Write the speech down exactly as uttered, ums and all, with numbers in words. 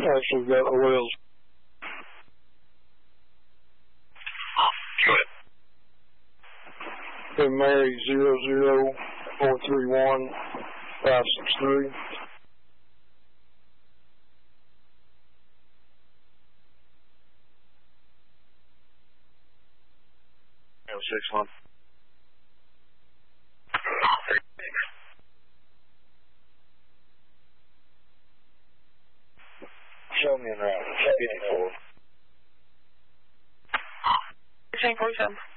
actually got oils. Go ahead. Hey, Mary, zero zero four three one five six three. six one. Show me in route. fifty-four. sixteen forty-seven.